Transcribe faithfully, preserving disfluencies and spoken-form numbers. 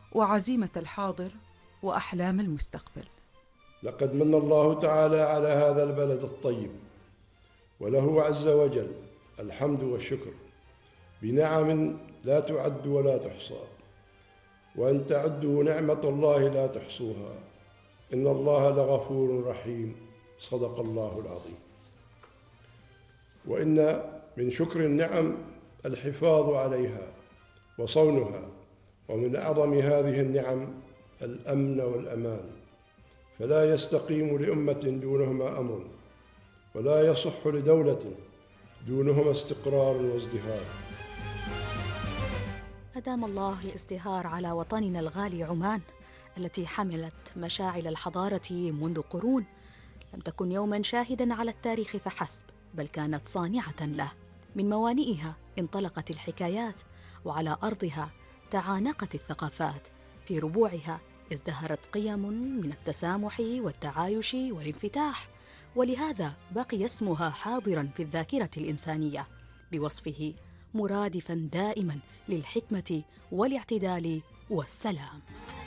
وعزيمة الحاضر وأحلام المستقبل. لقد من الله تعالى على هذا البلد الطيب، وله عز وجل الحمد والشكر بنعم لا تعد ولا تحصى، وأن تعدوا نعمة الله لا تحصوها، إن الله لغفور رحيم. صدق الله العظيم. وإن من شكر النعم الحفاظ عليها وصونها، ومن أعظم هذه النعم الأمن والأمان، فلا يستقيم لأمة دونهما أمر، ولا يصح لدولة دونهما استقرار وازدهار. أدام الله الازدهار على وطننا الغالي عمان، التي حملت مشاعل الحضارة منذ قرون، لم تكن يوما شاهدا على التاريخ فحسب، بل كانت صانعة له. من موانئها انطلقت الحكايات، وعلى أرضها تعانقت الثقافات، في ربوعها ازدهرت قيم من التسامح والتعايش والانفتاح، ولهذا بقي اسمها حاضرا في الذاكرة الإنسانية بوصفه مرادفا دائما للحكمة والاعتدال والسلام.